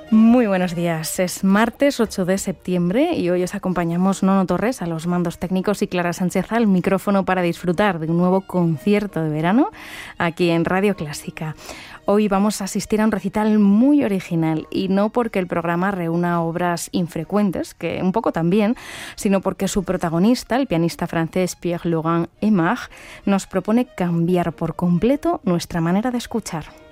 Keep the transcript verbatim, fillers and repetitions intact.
Muy buenos días, es martes ocho de septiembre y hoy os acompañamos Nono Torres a los mandos técnicos y Clara Sánchez al micrófono para disfrutar de un nuevo concierto de verano aquí en Radio Clásica. Hoy vamos a asistir a un recital muy original y no porque el programa reúna obras infrecuentes, que un poco también, sino porque su protagonista, el pianista francés Pierre Laurent Aimard, nos propone cambiar por completo nuestra manera de escuchar.